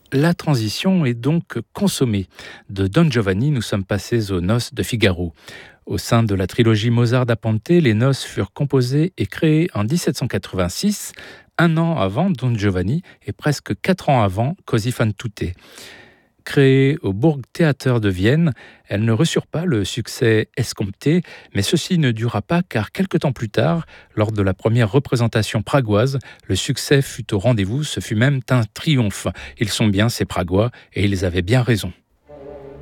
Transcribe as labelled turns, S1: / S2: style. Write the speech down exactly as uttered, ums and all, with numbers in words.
S1: La transition est donc consommée. De Don Giovanni, nous sommes passés aux noces de Figaro. Au sein de la trilogie Mozart da Ponte, les noces furent composées et créées en dix-sept cent quatre-vingt-six, un an avant Don Giovanni et presque quatre ans avant Così fan tutte. Créées au Burgtheater de Vienne, elles ne reçurent pas le succès escompté, mais ceci ne dura pas car quelques temps plus tard, lors de la première représentation pragoise, le succès fut au rendez-vous, ce fut même un triomphe. Ils sont bien ces Pragois et ils avaient bien raison.